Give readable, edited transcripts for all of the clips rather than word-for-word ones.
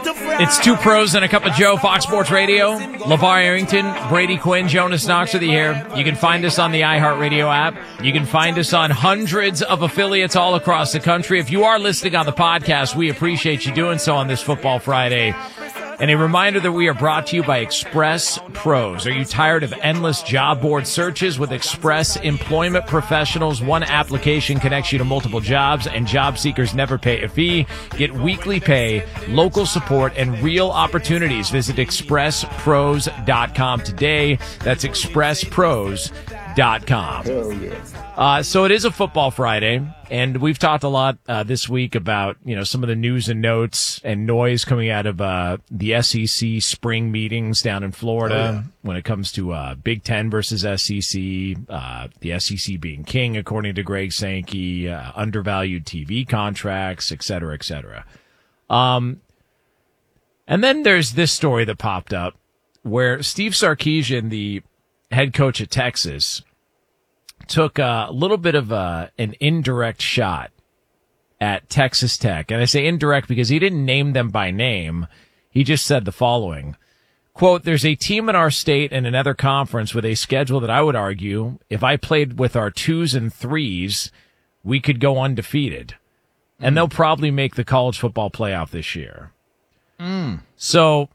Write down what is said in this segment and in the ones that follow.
It's Two Pros and a Cup of Joe, Fox Sports Radio. LeVar Arrington, Brady Quinn, Jonas Knoxworthy here. You can find us on the iHeartRadio app. You can find us on hundreds of affiliates all across the country. If you are listening on the podcast, we appreciate you doing so on this Football Friday. And a reminder that we are brought to you by Express Pros. Are you tired of endless job board searches? With Express Employment Professionals, one application connects you to multiple jobs, and job seekers never pay a fee. Get weekly pay, local support, and real opportunities. Visit expresspros.com today. That's expresspros.com. Hell yeah. So it is a Football Friday, and we've talked a lot this week about, some of the news and notes and noise coming out of the SEC spring meetings down in Florida when it comes to Big Ten versus SEC, the SEC being king, according to Greg Sankey, undervalued TV contracts, et cetera, et cetera. And then there's this story that popped up where Steve Sarkisian, the head coach at Texas, took a little bit of an indirect shot at Texas Tech. And I say indirect because he didn't name them by name. He just said the following, quote, "There's a team in our state and another conference with a schedule that I would argue, if I played with our 2s and 3s, we could go undefeated. And they'll probably make the college football playoff this year." So,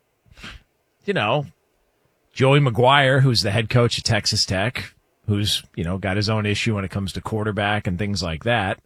Joey McGuire, who's the head coach at Texas Tech, who's, got his own issue when it comes to quarterback and things like that.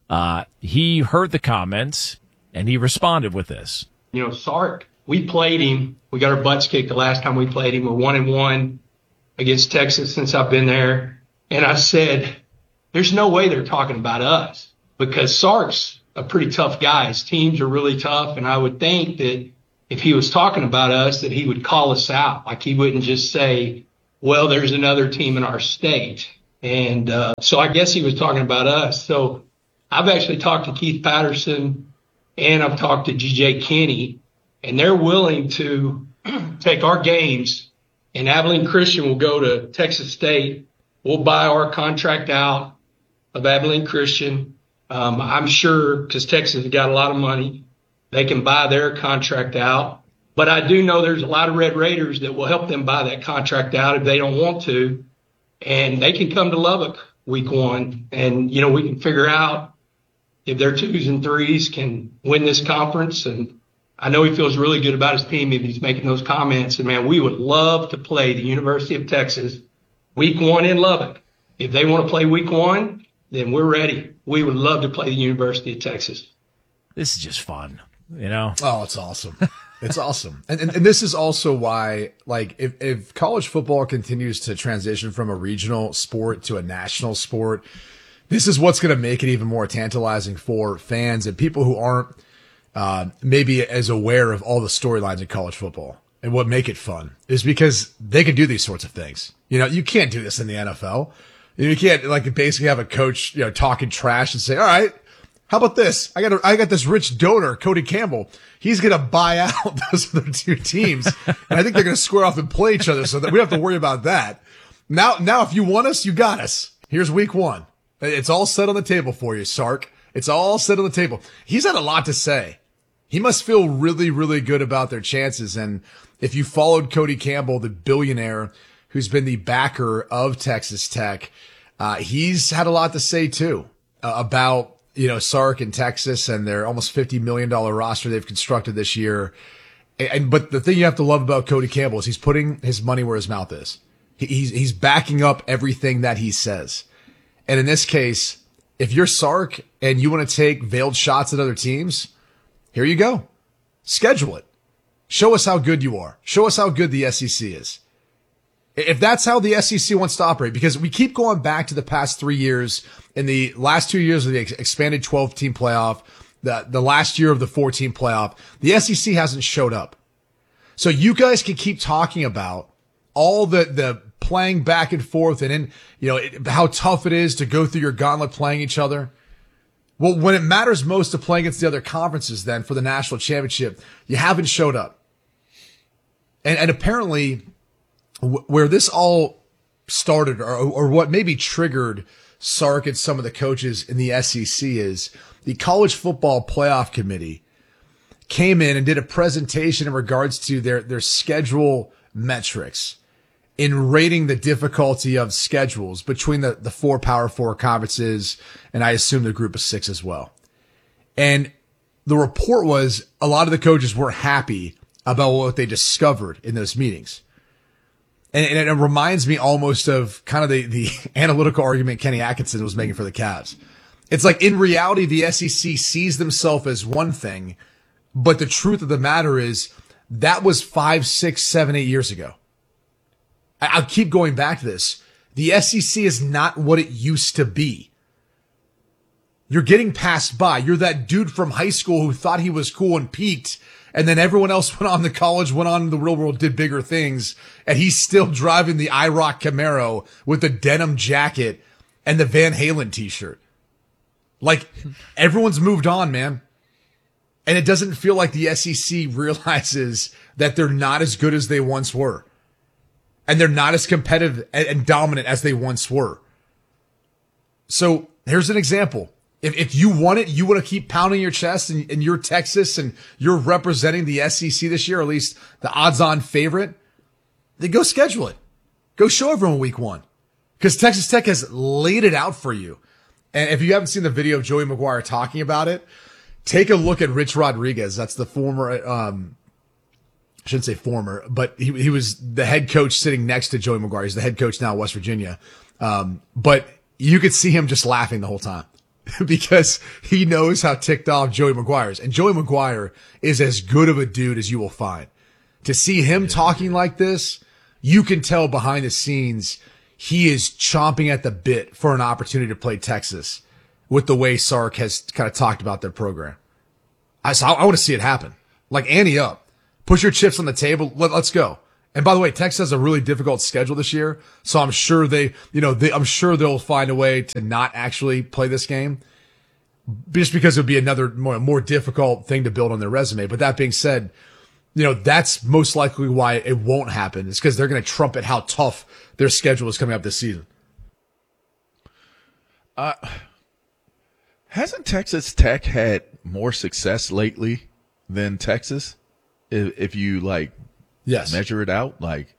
He heard the comments and he responded with this. Sark, we played him. We got our butts kicked the last time we played him. We're 1-1 against Texas since I've been there. And I said, there's no way they're talking about us, because Sark's a pretty tough guy. His teams are really tough. And I would think that if he was talking about us, that he would call us out. Like, he wouldn't just say, well, there's another team in our state. And so I guess he was talking about us. So I've actually talked to Keith Patterson and I've talked to G.J. Kinney, and they're willing to take our games, and Abilene Christian will go to Texas State. We'll buy our contract out of Abilene Christian. I'm sure, because Texas has got a lot of money, they can buy their contract out. But I do know there's a lot of Red Raiders that will help them buy that contract out if they don't want to. And they can come to Lubbock week 1. And, we can figure out if their 2s and 3s can win this conference. And I know he feels really good about his team if he's making those comments. And, man, we would love to play the University of Texas week 1 in Lubbock. If they want to play week 1, then we're ready. We would love to play the University of Texas. This is just fun, Oh, it's awesome. It's awesome. And this is also why, if college football continues to transition from a regional sport to a national sport, this is what's going to make it even more tantalizing for fans and people who aren't maybe as aware of all the storylines in college football. And what make it fun is because they can do these sorts of things. You can't do this in the NFL. You can't basically have a coach, talking trash and say, all right, how about this? I got this rich donor, Cody Campbell. He's going to buy out those other 2 teams. And I think they're going to square off and play each other so that we don't have to worry about that. Now, if you want us, you got us. Here's week 1. It's all set on the table for you, Sark. It's all set on the table. He's had a lot to say. He must feel really, really good about their chances. And if you followed Cody Campbell, the billionaire who's been the backer of Texas Tech, he's had a lot to say too, about, Sark and Texas and their almost $50 million roster they've constructed this year. But the thing you have to love about Cody Campbell is he's putting his money where his mouth is. He's backing up everything that he says. And in this case, if you're Sark and you want to take veiled shots at other teams, here you go. Schedule it. Show us how good you are. Show us how good the SEC is. If that's how the SEC wants to operate, because we keep going back to the past 3 years, in the last 2 years of the expanded 12-team playoff, the last year of the 14 playoff, the SEC hasn't showed up. So you guys can keep talking about all the playing back and forth and how tough it is to go through your gauntlet playing each other. Well, when it matters most to play against the other conferences, then for the national championship, you haven't showed up. And apparently, where this all started, or what maybe triggered Sark and some of the coaches in the SEC, is the College Football Playoff Committee came in and did a presentation in regards to their schedule metrics in rating the difficulty of schedules between the 4 Power 4 conferences, and I assume the group of 6 as well. And the report was a lot of the coaches were happy about what they discovered in those meetings. And it reminds me almost of kind of the analytical argument Kenny Atkinson was making for the Cavs. It's like, in reality, the SEC sees themselves as one thing, but the truth of the matter is that was 5, 6, 7, 8 years ago. I'll keep going back to this. The SEC is not what it used to be. You're getting passed by. You're that dude from high school who thought he was cool and peaked, and then everyone else went on to college, went on to the real world, did bigger things, and he's still driving the IROC Camaro with the denim jacket and the Van Halen t-shirt. Like, everyone's moved on, man. And it doesn't feel like the SEC realizes that they're not as good as they once were. And they're not as competitive and dominant as they once were. So here's an example. If you want it, you want to keep pounding your chest and you're Texas and you're representing the SEC this year, or at least the odds-on favorite, then go schedule it. Go show everyone week 1. Because Texas Tech has laid it out for you. And if you haven't seen the video of Joey McGuire talking about it, take a look at Rich Rodriguez. That's the former, I shouldn't say former, but he was the head coach sitting next to Joey McGuire. He's the head coach now at West Virginia. But you could see him just laughing the whole time because he knows how ticked off Joey McGuire is. And Joey McGuire is as good of a dude as you will find. To see him talking like this, you can tell behind the scenes he is chomping at the bit for an opportunity to play Texas with the way Sark has kind of talked about their program. I want to see it happen. Like, ante up. Put your chips on the table. Let's go. And by the way, Texas has a really difficult schedule this year. So I'm sure I'm sure they'll find a way to not actually play this game just because it would be another more difficult thing to build on their resume. But that being said, that's most likely why it won't happen. It's because they're going to trumpet how tough their schedule is coming up this season. Hasn't Texas Tech had more success lately than Texas? If you yes, measure it out,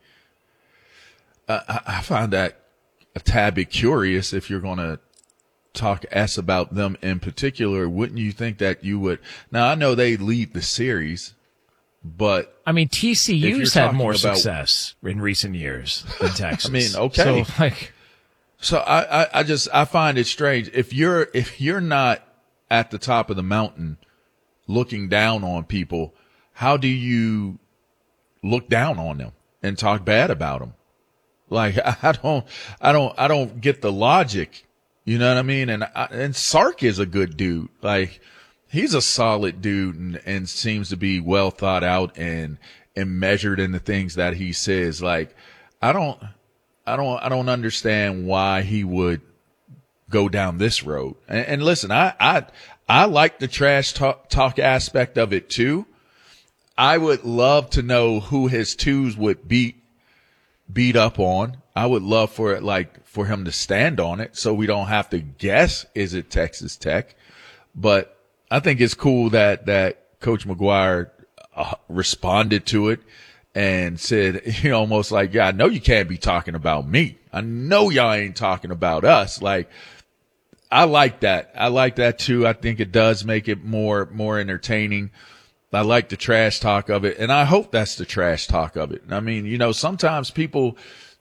I find that a tad bit curious. If you're going to talk about them in particular, wouldn't you think that you would? Now I know they lead the series, but I mean, TCU's had more success in recent years than Texas. I mean, okay. So I find it strange. If you're not at the top of the mountain looking down on people, how do you look down on them and talk bad about them? Like, I don't get the logic. You know what I mean? And Sark is a good dude. Like, he's a solid dude and seems to be well thought out and measured in the things that he says. Like, I don't understand why he would go down this road. And listen, I like the trash talk aspect of it too. I would love to know who his twos would beat up on. I would love for him to stand on it so we don't have to guess, is it Texas Tech? But I think it's cool that Coach McGuire responded to it and said, almost like, yeah, I know you can't be talking about me. I know y'all ain't talking about us. Like, I like that. I like that too. I think it does make it more entertaining. I like the trash talk of it, and I hope that's the trash talk of it. I mean, sometimes people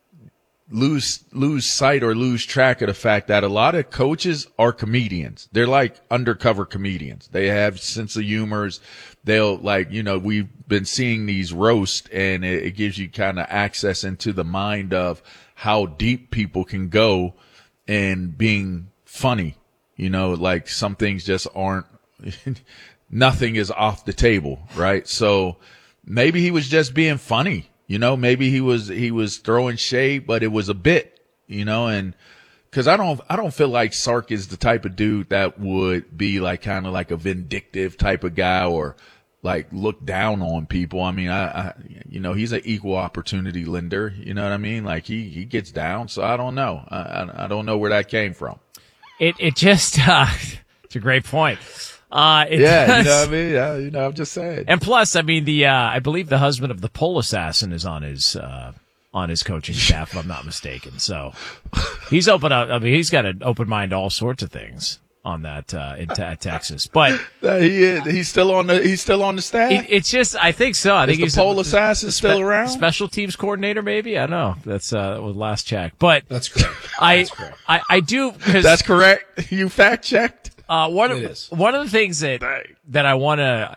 lose sight or lose track of the fact that a lot of coaches are comedians. They're like undercover comedians. They have sense of humors. They'll we've been seeing these roasts, and it gives you kind of access into the mind of how deep people can go in being funny. Like some things just aren't, nothing is off the table, right? So maybe he was just being funny, maybe he was throwing shade, but it was a bit, and cause I don't feel like Sark is the type of dude that would be like kind of like a vindictive type of guy or like look down on people. I mean, he's an equal opportunity lender. You know what I mean? Like he gets down. So I don't know. I don't know where that came from. It just, it's a great point. Yeah, you know what I mean? Yeah, you know, I'm just saying. And plus, I mean, I believe the husband of the pole assassin is on his coaching staff, if I'm not mistaken. So he's open up. I mean, he's got an open mind to all sorts of things on that, at Texas. But he's still on the staff. it's just, I think so. I think Is he's the pole assassin still around? Special teams coordinator, maybe. I don't know. That was last check. But That's correct. I do, because That's correct. You fact checked. one of the things that I want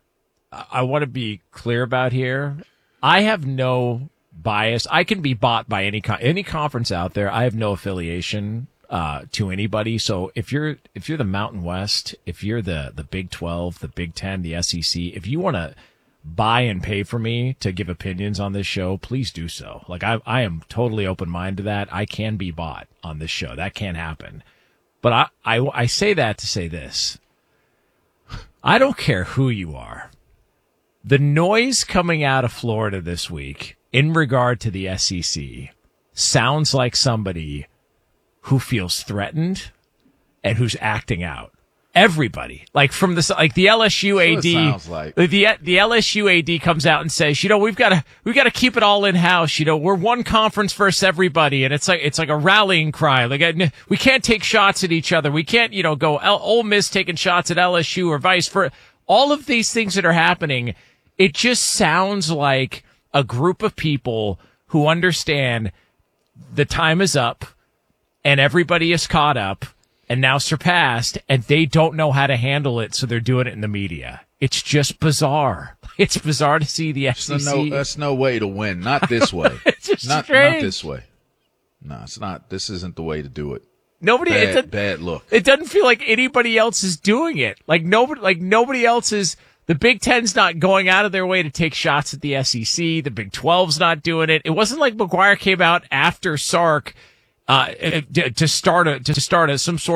to be clear about here, I have no bias. I can be bought by any conference out there. I have no affiliation to anybody. So if you're the Mountain West, if you're the Big 12, the Big 10, the SEC, if you want to buy and pay for me to give opinions on this show, please do so. Like I am totally open minded to that. I can be bought on this show. That can happen. But I say that to say this. I don't care who you are. The noise coming out of Florida this week in regard to the SEC sounds like somebody who feels threatened and who's acting out. Everybody, like from the LSU AD, sounds like. the LSU AD comes out and says, we've got to keep it all in house. We're one conference versus everybody, and it's like a rallying cry. Like we can't take shots at each other. We can't, go Ole Miss taking shots at LSU or vice versa. All of these things that are happening, it just sounds like a group of people who understand the time is up and everybody is caught up and now surpassed, and they don't know how to handle it, so they're doing it in the media. It's just bizarre. It's bizarre to see the SEC. That's no way to win. Not this way. It's just not strange. Not this way. No, it's not. This isn't the way to do it. Bad look. It doesn't feel like anybody else is doing it. Like nobody else is. The Big Ten's not going out of their way to take shots at the SEC. The Big 12's not doing it. It wasn't like McGuire came out after Sark to start some sort